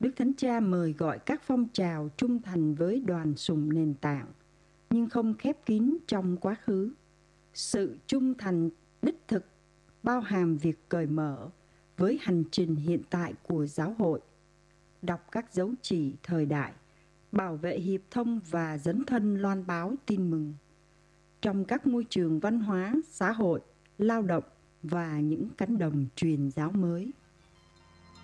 Đức Thánh Cha mời gọi các phong trào trung thành với đoàn sùng nền tảng, nhưng không khép kín trong quá khứ. Sự trung thành đích thực bao hàm việc cởi mở với hành trình hiện tại của giáo hội, đọc các dấu chỉ thời đại, bảo vệ hiệp thông và dấn thân loan báo tin mừng trong các môi trường văn hóa, xã hội, lao động và những cánh đồng truyền giáo mới.